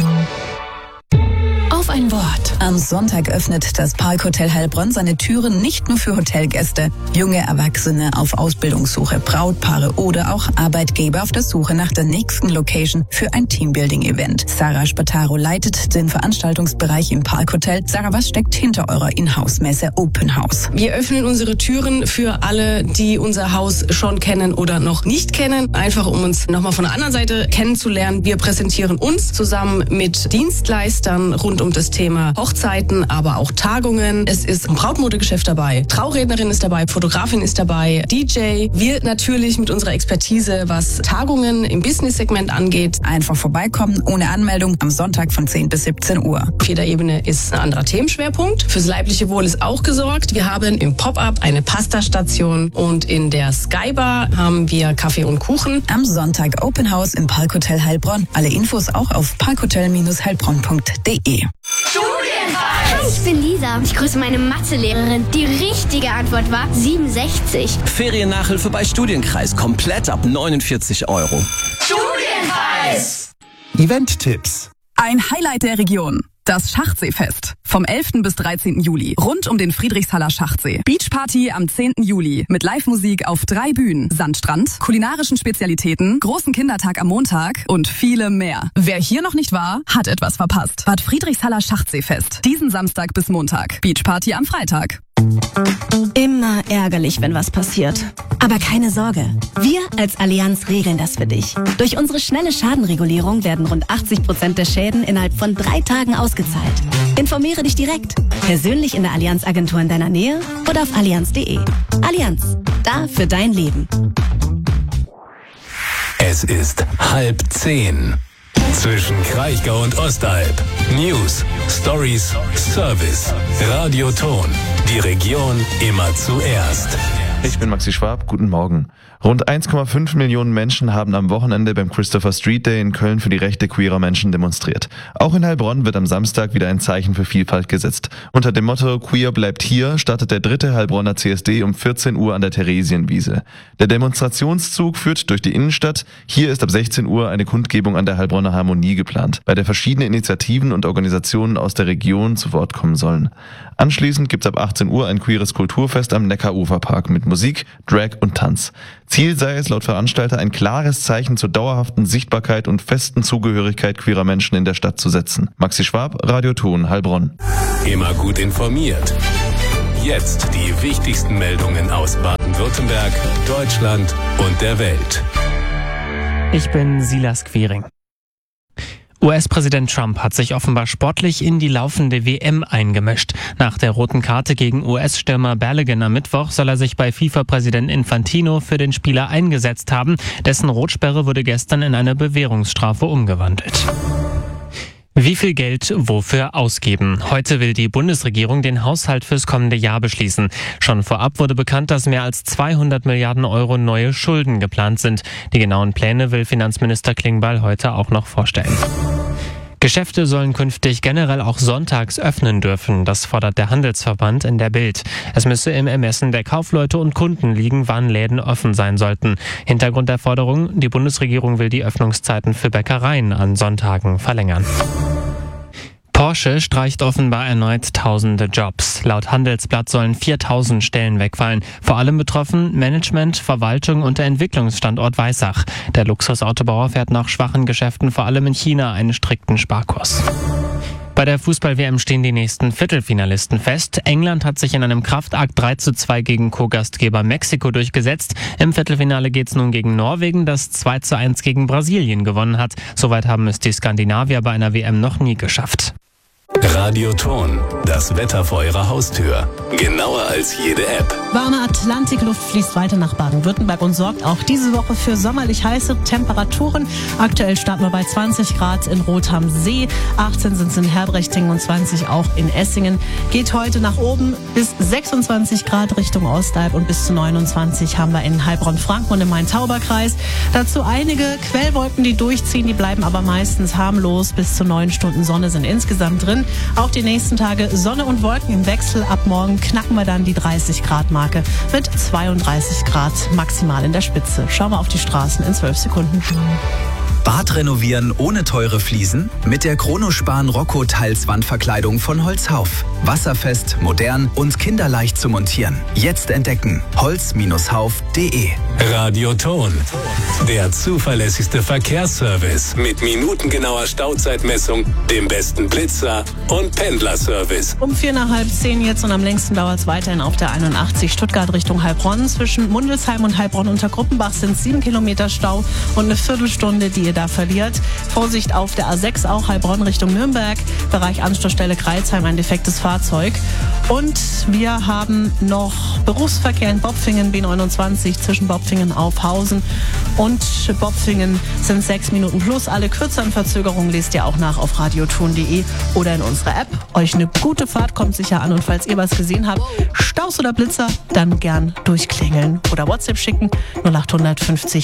Auf ein Wort. Am Sonntag öffnet das Parkhotel Heilbronn seine Türen nicht nur für Hotelgäste, junge Erwachsene auf Ausbildungssuche, Brautpaare oder auch Arbeitgeber auf der Suche nach der nächsten Location für ein Teambuilding-Event. Sarah Spataro leitet den Veranstaltungsbereich im Parkhotel. Sarah, was steckt hinter eurer Inhouse-Messe Open House? Wir öffnen unsere Türen für alle, die unser Haus schon kennen oder noch nicht kennen, einfach um uns nochmal von der anderen Seite kennenzulernen. Wir präsentieren uns zusammen mit Dienstleistern rund um das Thema Hochzeiten, aber auch Tagungen. Es ist ein Brautmodegeschäft dabei, Traurednerin ist dabei, Fotografin ist dabei, DJ. Wir natürlich mit unserer Expertise, was Tagungen im Business-Segment angeht. Einfach vorbeikommen, ohne Anmeldung, am Sonntag von 10 bis 17 Uhr. Auf jeder Ebene ist ein anderer Themenschwerpunkt. Fürs leibliche Wohl ist auch gesorgt. Wir haben im Pop-Up eine Pasta-Station und in der Skybar haben wir Kaffee und Kuchen. Am Sonntag Open House im Parkhotel Heilbronn. Alle Infos auch auf parkhotel-heilbronn.de. Hi, ich bin Lisa. Ich grüße meine Mathelehrerin. Die richtige Antwort war 67. Feriennachhilfe bei Studienkreis. Komplett ab 49 €. Studienkreis! Event-Tipps. Ein Highlight der Region. Das Schachtsee-Fest. Vom 11. bis 13. Juli. Rund um den Friedrichshaller Schachtsee. Beachparty am 10. Juli. Mit Live-Musik auf 3 Bühnen. Sandstrand, kulinarischen Spezialitäten, großen Kindertag am Montag und viele mehr. Wer hier noch nicht war, hat etwas verpasst. Bad Friedrichshaller Schachtsee-Fest. Diesen Samstag bis Montag. Beachparty am Freitag. Immer ärgerlich, wenn was passiert. Aber keine Sorge. Wir als Allianz regeln das für dich. Durch unsere schnelle Schadenregulierung werden rund 80% der Schäden innerhalb von 3 Tagen ausgezahlt. Informiere dich direkt. Persönlich in der Allianz-Agentur in deiner Nähe oder auf allianz.de. Allianz. Da für dein Leben. Es ist 9:30. Zwischen Kraichgau und Ostalb. News, Stories, Service. Radio Ton. Die Region immer zuerst. Ich bin Maxi Schwab, guten Morgen. Rund 1,5 Millionen Menschen haben am Wochenende beim Christopher Street Day in Köln für die Rechte queerer Menschen demonstriert. Auch in Heilbronn wird am Samstag wieder ein Zeichen für Vielfalt gesetzt. Unter dem Motto Queer bleibt hier startet der 3. Heilbronner CSD um 14 Uhr an der Theresienwiese. Der Demonstrationszug führt durch die Innenstadt. Hier ist ab 16 Uhr eine Kundgebung an der Heilbronner Harmonie geplant, bei der verschiedene Initiativen und Organisationen aus der Region zu Wort kommen sollen. Anschließend gibt's ab 18 Uhr ein queeres Kulturfest am Neckaruferpark mit Musik, Drag und Tanz. Ziel sei es laut Veranstalter, ein klares Zeichen zur dauerhaften Sichtbarkeit und festen Zugehörigkeit queerer Menschen in der Stadt zu setzen. Maxi Schwab, Radio Ton, Heilbronn. Immer gut informiert. Jetzt die wichtigsten Meldungen aus Baden-Württemberg, Deutschland und der Welt. Ich bin Silas Quiring. US-Präsident Trump hat sich offenbar sportlich in die laufende WM eingemischt. Nach der roten Karte gegen US-Stürmer Balogun am Mittwoch soll er sich bei FIFA-Präsident Infantino für den Spieler eingesetzt haben. Dessen Rotsperre wurde gestern in eine Bewährungsstrafe umgewandelt. Wie viel Geld wofür ausgeben? Heute will die Bundesregierung den Haushalt fürs kommende Jahr beschließen. Schon vorab wurde bekannt, dass mehr als 200 Milliarden Euro neue Schulden geplant sind. Die genauen Pläne will Finanzminister Klingbeil heute auch noch vorstellen. Geschäfte sollen künftig generell auch sonntags öffnen dürfen. Das fordert der Handelsverband in der Bild. Es müsse im Ermessen der Kaufleute und Kunden liegen, wann Läden offen sein sollten. Hintergrund der Forderung: Die Bundesregierung will die Öffnungszeiten für Bäckereien an Sonntagen verlängern. Porsche streicht offenbar erneut tausende Jobs. Laut Handelsblatt sollen 4000 Stellen wegfallen. Vor allem betroffen Management, Verwaltung und der Entwicklungsstandort Weissach. Der Luxusautobauer fährt nach schwachen Geschäften vor allem in China einen strikten Sparkurs. Bei der Fußball-WM stehen die nächsten Viertelfinalisten fest. England hat sich in einem Kraftakt 3:2 gegen Co-Gastgeber Mexiko durchgesetzt. Im Viertelfinale geht's nun gegen Norwegen, das 2:1 gegen Brasilien gewonnen hat. Soweit haben es die Skandinavier bei einer WM noch nie geschafft. Radio Ton, das Wetter vor Ihrer Haustür. Genauer als jede App. Warme Atlantikluft fließt weiter nach Baden-Württemberg und sorgt auch diese Woche für sommerlich heiße Temperaturen. Aktuell starten wir bei 20 Grad in Rot am See, 18 sind es in Herbrechting und 20 auch in Essingen. Geht heute nach oben bis 26 Grad Richtung Ostalb und bis zu 29 haben wir in Heilbronn-Franken und im Main-Tauber-Kreis. Dazu einige Quellwolken, die durchziehen, die bleiben aber meistens harmlos. Bis zu 9 Stunden Sonne sind insgesamt drin. Auch die nächsten Tage Sonne und Wolken im Wechsel. Ab morgen knacken wir dann die 30 Grad Marke mit 32 Grad maximal in der Spitze. Schauen wir auf die Straßen in 12 Sekunden. Bad renovieren ohne teure Fliesen? Mit der Chronospan Rocco Tiles Wandverkleidung von Holzhauf. Wasserfest, modern und kinderleicht zu montieren. Jetzt entdecken. holz-hauf.de. Radioton. Der zuverlässigste Verkehrsservice mit minutengenauer Stauzeitmessung, dem besten Blitzer und Pendlerservice. Um 9:45 jetzt und am längsten dauert es weiterhin auf der 81 Stuttgart Richtung Heilbronn. Zwischen Mundelsheim und Heilbronn unter Gruppenbach sind 7 Kilometer Stau und eine Viertelstunde, die ihr da verliert. Vorsicht auf der A6 auch Heilbronn Richtung Nürnberg. Bereich Anschlussstelle Kreilsheim, ein defektes Fahrzeug. Und wir haben noch Berufsverkehr in Bopfingen, B29 zwischen Bopfingen auf Hausen und Bopfingen sind 6 Minuten plus. Alle kürzeren Verzögerungen lest ihr auch nach auf radioton.de oder in unserer App. Euch eine gute Fahrt, kommt sicher an und falls ihr was gesehen habt, Staus oder Blitzer, dann gern durchklingeln oder WhatsApp schicken 0800 50